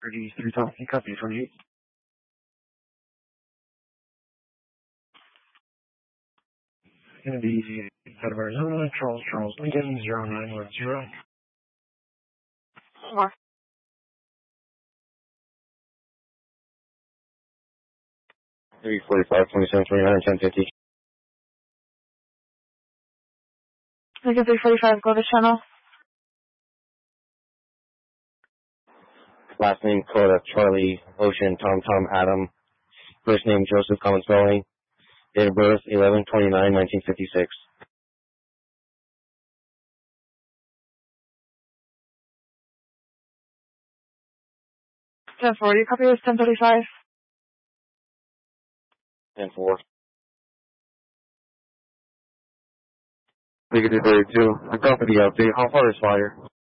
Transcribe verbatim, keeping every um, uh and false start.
thirty-three Thompson, copy twenty-eight. Going to be out of Arizona, Charles, Charles Lincoln, zero nine one zero. Four. three forty-five, twenty-seven, twenty-nine, ten fifty. Lincoln three forty-five, go to channel. Last name, Coda, Charlie, Ocean, Tom, Tom, Adam. First name, Joseph, common spelling. Date of birth, eleven twenty-nine nineteen fifty-six. ten four, your copy was ten thirty-five. ten four. Negative thirty-two. I copy the update. How far is fire?